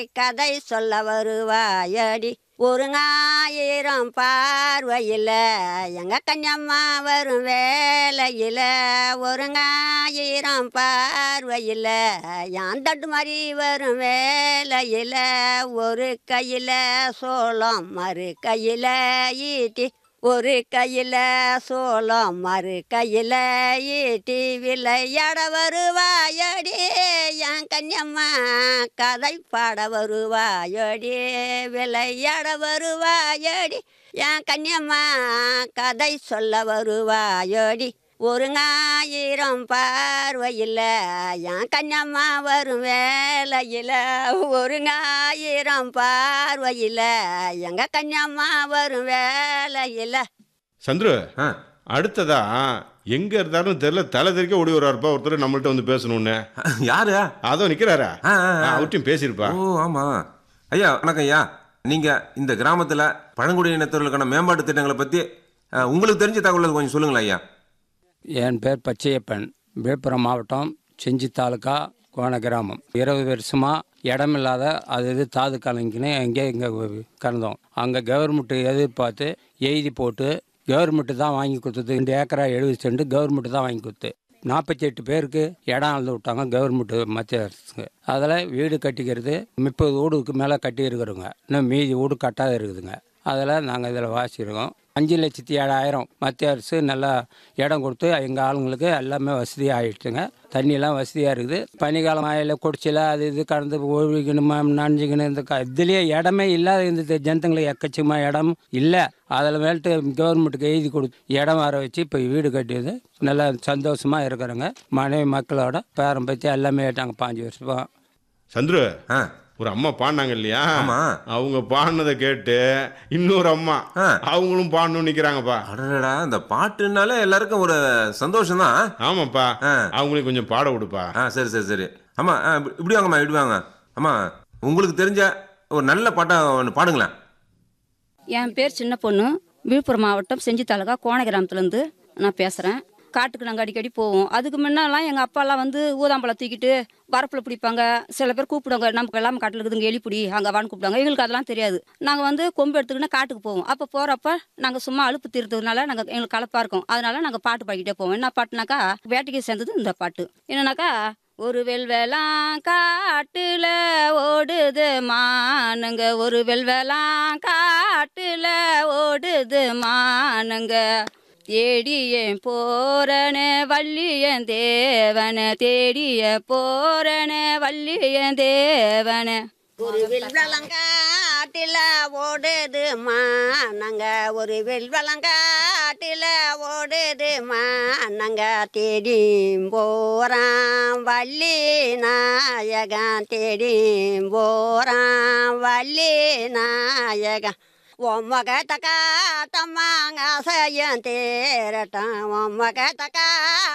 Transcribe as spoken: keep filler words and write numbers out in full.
கதை சொல்ல வருவாயடி ஒரு ஞாயிரம் பார்வையில் எங்க கன்னியம்மா வரும் வேலையில் ஒரு ஞாயிரம் பார்வையில் யான் தட்டு மாதிரி வரும் வேலையில் ஒரு கையில் சோளம் மறு கையில் ஈட்டி ஒரு கையில் சோளம் மறு கையில் ஈட்டி விளையாட வருவாயடி என் கன்னியம்மா கதை பாட வருவாயடி விளையாட வருவாயடி என் கன்னியம்மா கதை சொல்ல வருவாயடி ஒரு ஞாயிரம் பார்வையில் என் கன்னியம்மா வரும் வேலையில் ஒரு ஞாயிரம் பார்வையில் எங்க கன்னியம்மா வரும் வேலையில். சந்துரு, அடுத்ததா எங்க இருந்தாலும் தெரியல தலை தெறிக்க ஓடி வருவாருப்பா ஒருத்தர் நம்மள்ட்ட வந்து பேசணும்னு. யாரு? அதோ நிக்கிறாரா, அவர்கிட்டையும் பேசியிருப்பா. ஓ ஆமா ஐயா, வணக்கம் ஐயா. நீங்க இந்த கிராமத்துல பழங்குடியினத்தவர்களுக்கான மேம்பாட்டு திட்டங்களை பத்தி உங்களுக்கு தெரிஞ்ச தகவல் கொஞ்சம் சொல்லுங்களா ஐயா. என் பேர் பச்சையப்பன், விழுப்புரம் மாவட்டம் செஞ்சி தாலுக்கா கோண கிராமம். இருபது வருஷமாக இடமில்லாத அது இது தாது கலைஞன்னு எங்கே இங்கே கறந்தோம். அங்கே கவர்மெண்ட்டு எதிர்பார்த்து எழுதி போட்டு கவர்மெண்ட்டு தான் வாங்கி கொடுத்தது. ரெண்டு ஏக்கரா எழுபது சென்ட் கவர்மெண்ட்டு தான் வாங்கி கொடுத்து நாற்பத்தி எட்டு பேருக்கு இடம் அளந்து விட்டாங்க கவர்மெண்ட்டு மத்திய அரசுக்கு. அதில் வீடு கட்டிக்கிறது முப்பது வீடுக்கு மேலே கட்டி இருக்கிறோங்க. இன்னும் மீதி வீடு கட்டாத இருக்குதுங்க. அதில் நாங்கள் இதில் வாசிக்கிறோம். அஞ்சு லட்சத்தி ஏழாயிரம் மத்திய அரசு நல்லா இடம் கொடுத்து எங்கள் ஆளுங்களுக்கு எல்லாமே வசதியாக ஆகிடுச்சுங்க. தண்ணியெல்லாம் வசதியாக இருக்குது. பனிக்காலம் ஆயில் குடிச்சில அது இது கடந்து ஒழுகிக்கணுமா நனைஞ்சிக்கணும். இந்த க இதுலேயே இடமே இல்லாத இந்த ஜனத்துங்களுக்கு எக்கச்சக்கமாக இடம் இல்லை. அதில் மேல்ட்டு கவர்மெண்ட்டுக்கு எழுதி கொடுத்து இடம் வர வச்சு இப்போ வீடு கட்டியது நல்லா சந்தோஷமாக இருக்கிறோங்க. மனைவி மக்களோட பேரம் பற்றி எல்லாமே நாங்கள் பாஞ்சு வருஷம். சந்துரு, ஒரு அம்மா பாடினாங்க இல்லையா, அவங்க பாடினதை கேட்டு இன்னொரு அம்மா அவங்களும் பாடணும்னு நிக்கிறாங்கப்பா. அடடா, இந்த பாட்டுனால எல்லாருக்கும் ஒரு சந்தோஷம் தான். ஆமாப்பா, அவங்களையும் கொஞ்சம் பாட விடுப்பா. சரி சரி சரி. ஆமா, இப்படி வாங்கம்மா இப்படி வாங்க. ஆமா, உங்களுக்கு தெரிஞ்ச ஒரு நல்ல பாட்டா ஒன்று பாடுங்களேன். என் பேர் சின்ன பொண்ணு, விழுப்புரம் மாவட்டம் செஞ்சி தாலுக்கா கோண கிராமத்துலேருந்து நான் பேசுகிறேன். காட்டுக்கு நாங்கள் அடிக்கடி போவோம். அதுக்கு முன்னெல்லாம் எங்கள் அப்பாலாம் வந்து ஊதாம்பழம் தூக்கிட்டு வரப்பில் பிடிப்பாங்க. சில பேர் கூப்பிடுவாங்க, நமக்கு எல்லாம் காட்டில் இருக்குதுங்க எலிப்பிடி அங்கே வான்னு கூப்பிடுவாங்க. எங்களுக்கு அதெல்லாம் தெரியாது. நாங்கள் வந்து கொம்பு எடுத்துக்கிட்டு காட்டுக்கு போவோம். அப்போ போகிறப்ப நாங்கள் சும்மா அலுப்பு தீர்த்ததுனால நாங்கள் எங்களுக்கு கலப்பாக இருக்கும். அதனால நாங்கள் பாட்டு பாடிக்கிட்டே போவோம். என்ன பாட்டுனாக்கா வேட்டைக்கு சேர்ந்தது இந்த பாட்டு. என்னன்னாக்கா ஒரு வெல்வெலாம் காட்டுல ஓடுது மானுங்க, ஒரு வெல்வெலாம் காட்டுல ஓடுது மானுங்க, தேடியேன் போறனே வள்ளியன் தேவன, தேடிய போறனே வள்ளியன் தேவன. ஒரு வெல்வெளங்காட்டில ஓடுது மானங்க, ஒரு வெல்வெளங்காட்டில ஓடுது மானங்க, தேடி போறான் வள்ளி நாயகன், தேடி போறான் வள்ளி நாயகன். ஒம்மக தக்கா தம்மாங்க செய்யும் தேரட்டம், ஒம்மக தக்கா